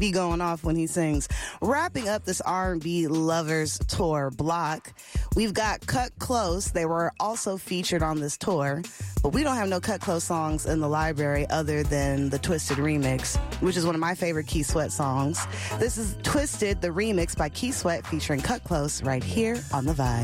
be going off when he sings. Wrapping up this R&B Lovers Tour block, we've got Cut Close. They were also featured on this tour, but we don't have no Cut Close songs in the library other than the Twisted remix, which is one of my favorite Keith Sweat songs. This is Twisted, the remix by Keith Sweat featuring Cut Close right here on The Vibe.